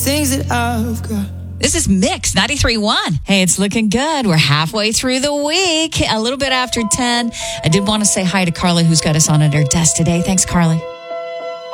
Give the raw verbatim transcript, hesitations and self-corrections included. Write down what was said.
Things that I've got. This is Mix ninety-three point one. Hey, it's looking good. We're halfway through the week, a little bit after ten. I did want to say hi to Carly, who's got us on at her desk today. Thanks, Carly.